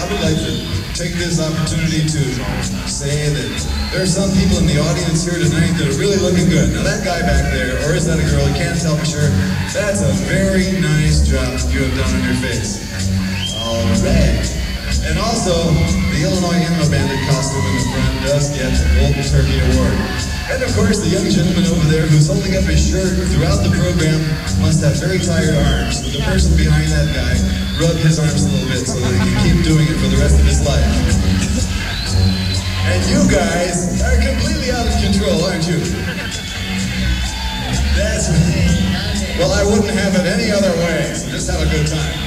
I would like to take this opportunity to say that there are some people in the audience here tonight that are really looking good. Now that guy back there, or is that a girl? I can't tell for sure. That's a very nice job you have done on your face. All right. And also, the Illinois Inno Bandit costume in the front does get the Golden Turkey Award. And of course, the young gentleman over there who's holding up his shirt throughout the program must have very tired arms. So the person behind that guy rubbed his arms a little bit so that he can keep doing it for the rest of his life. And you guys are completely out of control, aren't you? That's right. Well, I wouldn't have it any other way, so just have a good time.